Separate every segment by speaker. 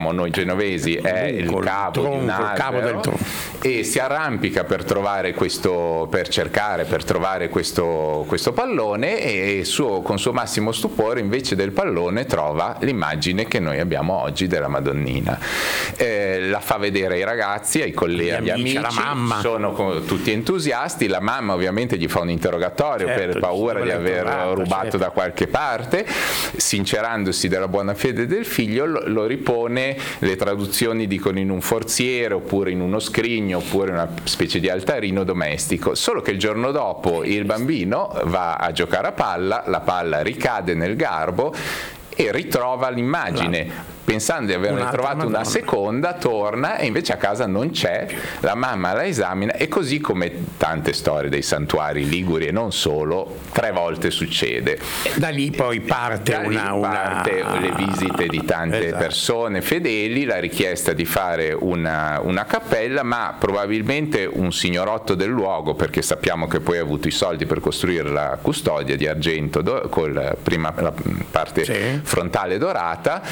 Speaker 1: noi genovesi è il cavo di un albero, e si arrampica per cercare questo pallone, e con suo massimo stupore, invece del pallone trova l'immagine che noi abbiamo oggi della Madonnina. La fa vedere ai ragazzi, ai colleghi, agli amici,
Speaker 2: la mamma.
Speaker 1: Sono tutti entusiasti. La mamma ovviamente gli fa un interrogatorio, per paura di aver rubato da qualche parte. Sincerandosi della buona fede del figlio, lo ripone. Le traduzioni dicono in un forziere, oppure in uno scrigno, oppure in una specie di altarino domestico. Solo che il giorno dopo il bambino va a giocare a palla, la palla ricade nel garbo e ritrova l'immagine. Pensando di averne trovata una seconda, torna e invece a casa non c'è. La mamma la esamina, e così come tante storie dei santuari liguri e non solo, 3 volte succede.
Speaker 2: Da lì poi parte
Speaker 1: le visite di tante persone fedeli, la richiesta di fare una cappella, ma probabilmente un signorotto del luogo, perché sappiamo che poi ha avuto i soldi per costruire la custodia di argento con la parte frontale dorata,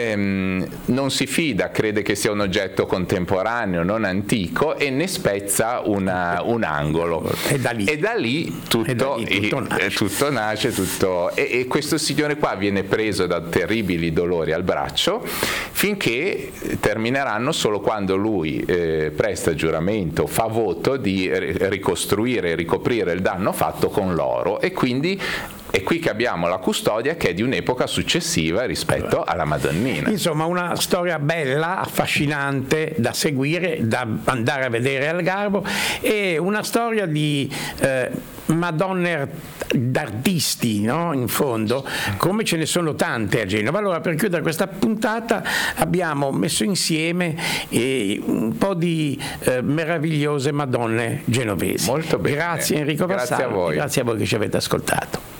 Speaker 1: non si fida, crede che sia un oggetto contemporaneo, non antico, e ne spezza un angolo, e da lì tutto nasce. E questo signore qua viene preso da terribili dolori al braccio, finché termineranno solo quando lui presta giuramento, fa voto di ricostruire e ricoprire il danno fatto con l'oro, e quindi è qui che abbiamo la custodia, che è di un'epoca successiva rispetto alla Madonnina.
Speaker 2: Insomma, una storia bella, affascinante da seguire, da andare a vedere al Garbo, e una storia di Madonne d'artisti, no? In fondo, come ce ne sono tante a Genova. Allora, per chiudere questa puntata, abbiamo messo insieme un po' di meravigliose Madonne genovesi.
Speaker 1: Molto bene.
Speaker 2: Grazie Enrico Vassalli, grazie a voi che ci avete ascoltato.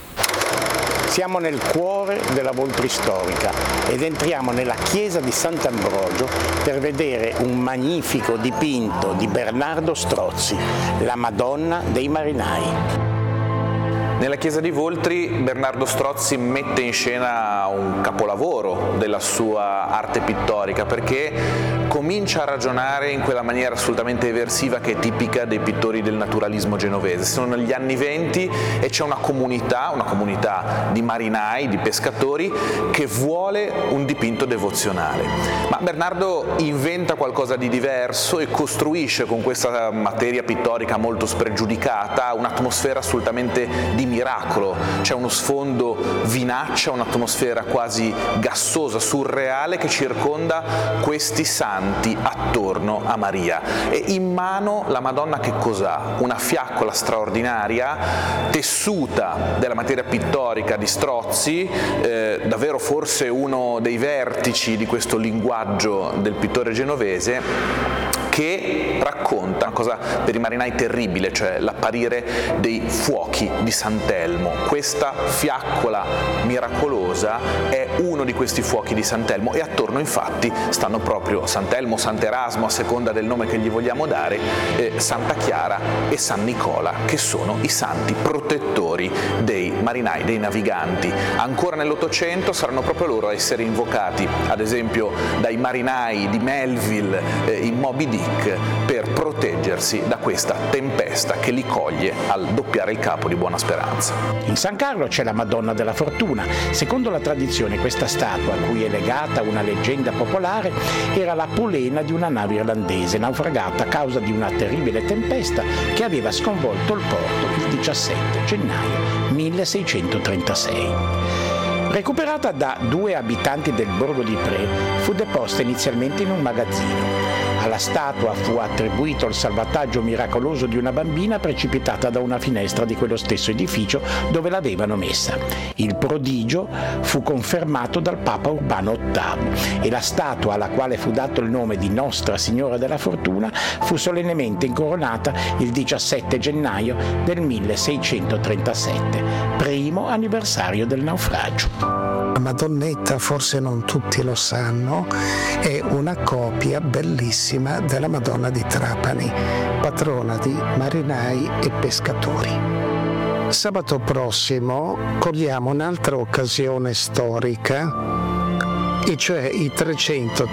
Speaker 3: Siamo nel cuore della Voltri storica ed entriamo nella chiesa di Sant'Ambrogio per vedere un magnifico dipinto di Bernardo Strozzi, la Madonna dei Marinai.
Speaker 4: Nella chiesa di Voltri Bernardo Strozzi mette in scena un capolavoro della sua arte pittorica, perché comincia a ragionare in quella maniera assolutamente eversiva che è tipica dei pittori del naturalismo genovese. Sono gli anni '20 e c'è una comunità di marinai, di pescatori, che vuole un dipinto devozionale. Ma Bernardo inventa qualcosa di diverso e costruisce con questa materia pittorica molto spregiudicata un'atmosfera assolutamente di miracolo. C'è uno sfondo vinaccia, un'atmosfera quasi gassosa, surreale, che circonda questi santi attorno a Maria. E in mano la Madonna che cos'ha? Una fiaccola straordinaria, tessuta della materia pittorica di Strozzi, davvero forse uno dei vertici di questo linguaggio del pittore genovese, che racconta una cosa per i marinai terribile, cioè l'apparire dei fuochi di Sant'Elmo. Questa fiaccola miracolosa è uno di questi fuochi di Sant'Elmo, e attorno infatti stanno proprio Sant'Elmo, Sant'Erasmo, a seconda del nome che gli vogliamo dare, Santa Chiara e San Nicola, che sono i santi protettori dei marinai, dei naviganti. Ancora nell'Ottocento saranno proprio loro a essere invocati, ad esempio dai marinai di Melville in Moby Dick, per proteggersi da questa tempesta che li coglie al doppiare il capo di Buona Speranza.
Speaker 3: In San Carlo c'è la Madonna della Fortuna. Secondo la tradizione, questa statua, a cui è legata una leggenda popolare, era la polena di una nave irlandese naufragata a causa di una terribile tempesta che aveva sconvolto il porto il 17 gennaio 1636. Recuperata da 2 abitanti del borgo di Pré, fu deposta inizialmente in un magazzino. Alla statua fu attribuito il salvataggio miracoloso di una bambina precipitata da una finestra di quello stesso edificio dove l'avevano messa. Il prodigio fu confermato dal Papa Urbano VIII e la statua, alla quale fu dato il nome di Nostra Signora della Fortuna, fu solennemente incoronata il 17 gennaio del 1637, primo anniversario del naufragio.
Speaker 5: La Madonnetta, forse non tutti lo sanno, è una copia bellissima della Madonna di Trapani, patrona di marinai e pescatori. Sabato prossimo cogliamo un'altra occasione storica e cioè i 300